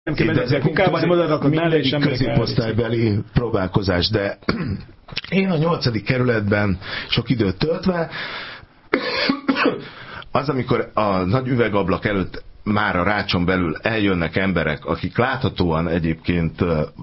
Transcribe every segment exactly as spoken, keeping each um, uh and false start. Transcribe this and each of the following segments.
Nem kell menni a kukában, hanem oda rakod mellé, és nem középosztálybeli próbálkozás, de én a nyolcadik kerületben sok időt töltve, az, amikor a nagy üvegablak előtt már a rácson belül eljönnek emberek, akik láthatóan egyébként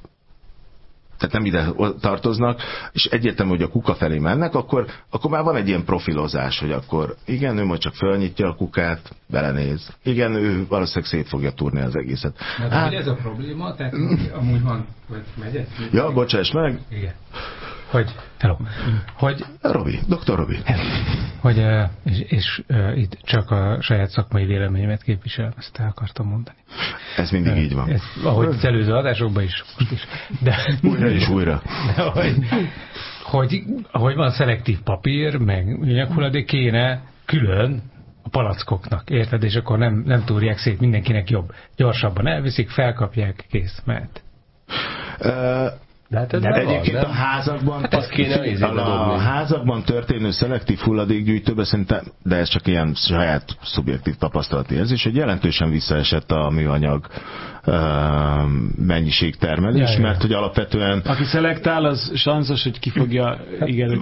tehát nem ide tartoznak, és egyértelmű, hogy a kuka felé mennek, akkor, akkor már van egy ilyen profilozás, hogy akkor igen, ő majd csak fölnyitja a kukát, belenéz. Igen, ő valószínűleg szét fogja túrni az egészet. De hát, ez a probléma, tehát amúgy van, hogy megyek? Ja, bocsáss meg. Igen. Hogy, hello, hogy... Robi, doktor Robi. Hogy, és, és itt csak a saját szakmai véleményemet képviselem, ezt el akartam mondani. Ez mindig így van. Ez, ahogy az előző adásokban is, most is. De, újra és újra. De, hogy, hogy, hogy van szelektív papír, meg műanyaghulladék, kéne külön a palackoknak, érted? És akkor nem, nem túrják szét, mindenkinek jobb. Gyorsabban elviszik, felkapják, kész, mehet. Uh, De, hát de egyébként van, a házakban hát ez kéne a, a házakban történő szelektív hulladékgyűjtőbe szerintem, de ez csak ilyen saját szubjektív tapasztalati érzés, hogy jelentősen visszaesett a műanyag uh, mennyiségtermelés, ja, mert hogy alapvetően... Aki szelektál, az sanszos, hogy ki fogja igen,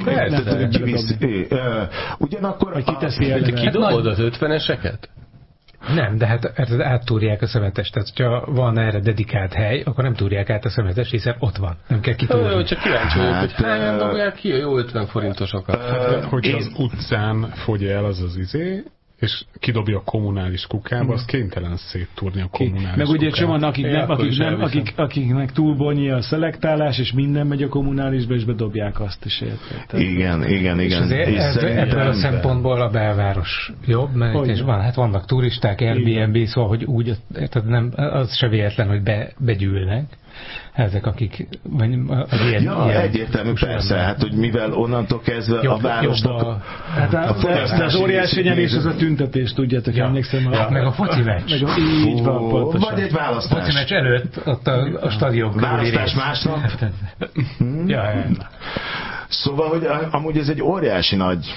ugyanakkor... Vagy kiteszi el. Kidobod az ötveneseket? Nem, de hát áttúrják a szemetest. Tehát, hogyha van erre dedikált hely, akkor nem túrják át a szemetest, hiszen ott van. Nem kell kitúrni. Jó, csak kíváncsi vagyok, hogy hányan dobják ki a jó ötven forintosokat. Hát, hogyha az utcán fogy el az az izé, és kidobja a kommunális kukába, az kénytelen széttúrni a kommunális meg ugye kukába. Meg ugye akik, nem, akik, nem, akik, akiknek túl bonnyi a szelektálás, és minden megy a kommunálisba, és bedobják azt is. Érted? Igen, igen, igen. És és ez, ebből a szempontból a belváros jobb, mert és van, hát vannak turisták, Airbnb, szóval, hogy úgy, érted, nem, az se véletlen, hogy be, begyűlnek. Ezek, akik az ilyen, ja, ilyen egyértelmű, persze, hát, hogy mivel onnantól kezdve jobb, a városnak a, hát a, a az óriási nyerés az a tüntetés, tudjátok, ja. emlékszem. Ja, a, meg a foci meccs. Meg a, így van, pontosan. Vagy egy választás. A foci meccs előtt, ott a, a stadion választás másnap. hmm? ja, ja. Szóval, hogy amúgy ez egy óriási nagy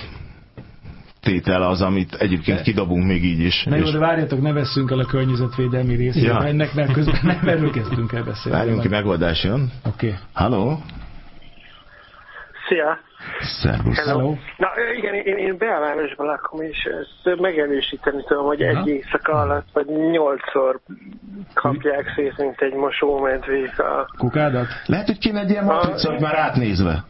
tétel az, amit egyébként kidobunk még így is. Na jó, de várjatok, ne vesszünk el a környezetvédelmi részét, ja. ennek mert közben nem erről kezdtünk el beszélni. Várjunk ki, megoldás jön. Oké. Okay. Halló? Szia! Szervusz. Hello. Na igen, én, én belvárosban lakom, és ezt megerősíteni tudom, hogy egy éjszaka alatt, vagy nyolcszor kapják szét, mint egy mosómedvék a... Kukádat? Lehet, hogy kéne egy ilyen matrica, hogy már átnézve.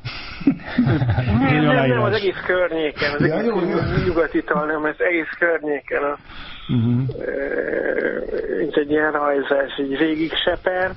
nem, nem, nem, az egész környéken, az ja, egész jó, jó. nyugati tal, nem, az egész környéken a, uh-huh. e, mint egy ilyen rajzás, egy végig seper.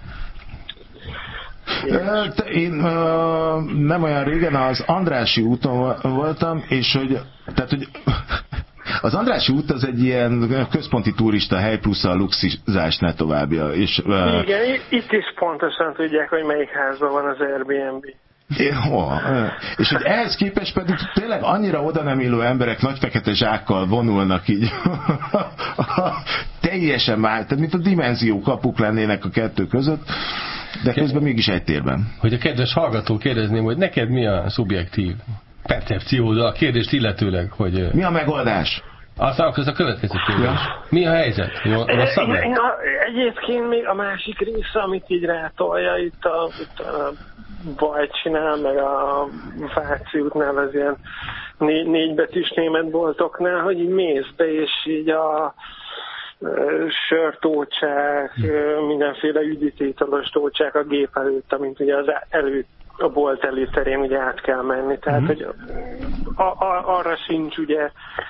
Én uh, nem olyan régen az Andrássy úton voltam, és hogy, tehát, hogy az Andrássy út az egy ilyen központi turista hely, plusz a luxizás ne továbbja. És, uh, igen, itt is pontosan tudják, hogy melyik házban van az Airbnb. Jó, és hogy ehhez képest pedig tényleg annyira oda nem illő emberek nagy fekete zsákkal vonulnak így teljesen már, tehát mint a dimenzió kapuk lennének a kettő között, de közben mégis egy térben. Hogy a kedves hallgató kérdezném, hogy neked mi a szubjektív percepciód a kérdést illetőleg, hogy... Mi a megoldás? Aztán az a következő kérdés. Ja. Mi a helyzet? Jó, rosszabb lett? Egyébként még a másik része, amit így rátolja itt a, itt a Bajcsinál, meg a Váci útnál, az ilyen négy, négybetűs német boltoknál, hogy így mész be, és így a sörtócsák, mindenféle üdítétalos tócsák a gép előtt, amint ugye az elő, a bolt előterén ugye át kell menni. Tehát, mm-hmm. hogy a, a, arra sincs ugye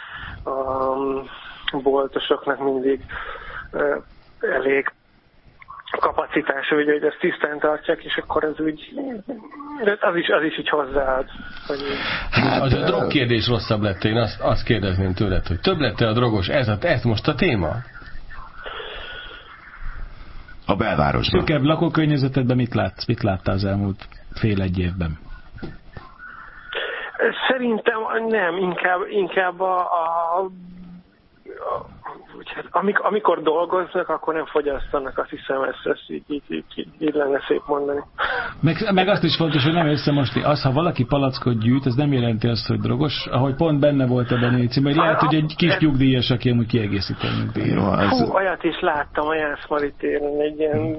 a boltosoknak mindig elég kapacitása, ugye, hogy ezt tisztán tartják, és akkor az úgy, az is, az is így hozzáad. Hogy hát, az a drog kérdés rosszabb lett, én azt, azt kérdezném tőled, hogy több lett a drogos, ez, a, ez most a téma? A belvárosban. Szükebb lakókörnyezetedben mit látsz? Mit láttál az elmúlt fél-egy évben? Szerintem nem, inkább, inkább a, a, a Amikor, amikor dolgoznak, akkor nem fogyasztanak, azt hiszem, ezt, ezt így, így, így, így lenne szép mondani. Meg, meg azt is fontos, hogy nem összemosni. Az, ha valaki palackot gyűjt, ez nem jelenti azt, hogy drogos. Ahogy pont benne volt ebben a cím, hogy lehet, hogy egy kis nyugdíjas, aki amúgy kiegészíteni nyugdíjra. Fú, olyat is láttam a Jászmari téren, egy ilyen